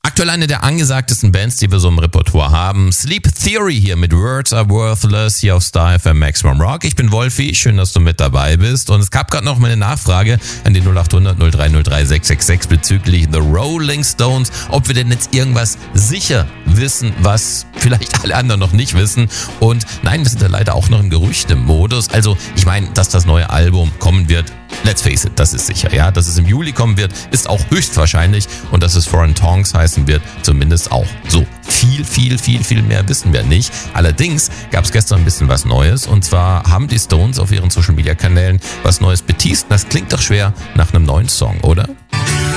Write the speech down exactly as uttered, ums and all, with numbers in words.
Aktuell eine der angesagtesten Bands, die wir so im Repertoire haben. Sleep Theory hier mit Words Are Worthless hier auf Star F M Maximum Rock. Ich bin Wolfi, schön, dass du mit dabei bist. Und es gab gerade noch mal eine Nachfrage an die null acht hundert null drei null drei sechs sechs sechs bezüglich The Rolling Stones, ob wir denn jetzt irgendwas sicher wissen, was vielleicht alle anderen noch nicht wissen. Und nein, wir sind ja leider auch noch im Gerüchte-Modus. Also ich meine, dass das neue Album kommen wird, let's face it, das ist sicher. Ja, dass es im Juli kommen wird, ist auch höchstwahrscheinlich. Und dass es Foreign Tongues heißen wird, zumindest auch. So, viel, viel, viel, viel mehr wissen wir nicht. Allerdings gab es gestern ein bisschen was Neues. Und zwar haben die Stones auf ihren Social-Media-Kanälen was Neues beteast. Das klingt doch schwer nach einem neuen Song, oder?